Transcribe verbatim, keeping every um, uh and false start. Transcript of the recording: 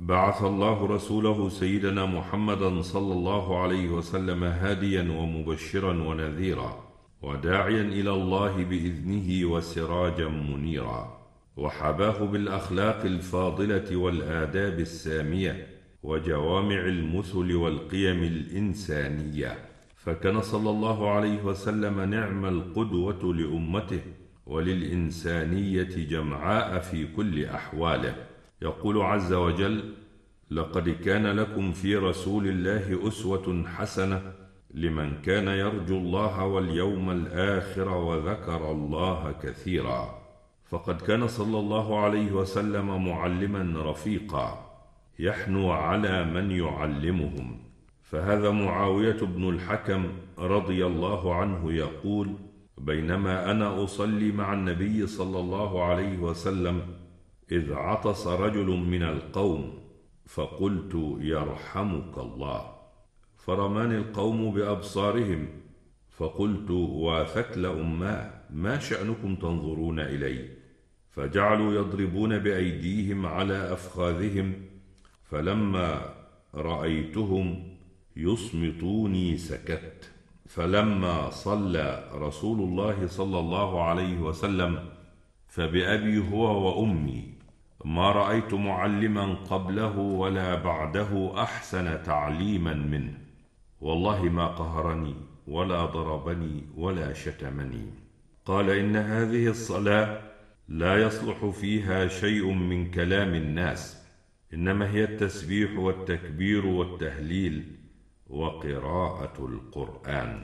بعث الله رسوله سيدنا محمدا صلى الله عليه وسلم هاديا ومبشرا ونذيرا وداعيا إلى الله بإذنه وسراجا منيرا، وحباه بالأخلاق الفاضلة والآداب السامية وجوامع المثل والقيم الإنسانية، فكان صلى الله عليه وسلم نعم القدوة لأمته وللإنسانية جمعاء في كل أحواله. يقول عز وجل: لقد كان لكم في رسول الله أسوة حسنة لمن كان يرجو الله واليوم الآخر وذكر الله كثيرا. فقد كان صلى الله عليه وسلم معلما رفيقا يحنو على من يعلمهم. فهذا معاوية بن الحكم رضي الله عنه يقول: بينما أنا أصلي مع النبي صلى الله عليه وسلم إذ عطس رجل من القوم فقلت: يرحمك الله. فرماني القوم بأبصارهم فقلت: واثكل أماه، ما شأنكم تنظرون إلي؟ فجعلوا يضربون بأيديهم على أفخاذهم، فلما رأيتهم يصمتوني سكت. فلما صلى رسول الله صلى الله عليه وسلم فبأبي هو وأمي ما رأيت معلما قبله ولا بعده أحسن تعليما منه، والله ما قهرني ولا ضربني ولا شتمني. قال: إن هذه الصلاة لا يصلح فيها شيء من كلام الناس، إنما هي التسبيح والتكبير والتهليل وقراءة القرآن.